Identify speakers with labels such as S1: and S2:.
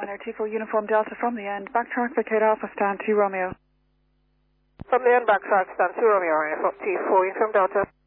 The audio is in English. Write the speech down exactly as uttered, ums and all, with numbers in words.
S1: Air T four Uniform Delta from the end. Backtrack Vicade Alpha, stand two Romeo.
S2: From the end, backtrack, stand two Romeo, T four Uniform Delta.